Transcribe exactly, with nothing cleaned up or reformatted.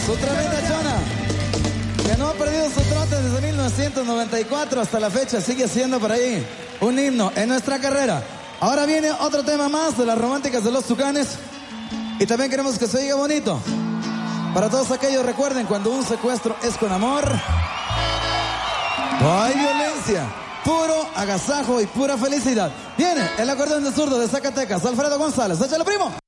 su tremenda chona, que no ha perdido su trote desde mil novecientos noventa y cuatro hasta la fecha, sigue siendo por ahí un himno en nuestra carrera. Ahora viene otro tema más de las románticas de los Tucanes, y también queremos que se oiga bonito. Para todos aquellos, recuerden, cuando un secuestro es con amor, no hay violencia, puro agasajo y pura felicidad. Viene el acordeón de zurdo de Zacatecas, Alfredo González. ¡Échale, primo!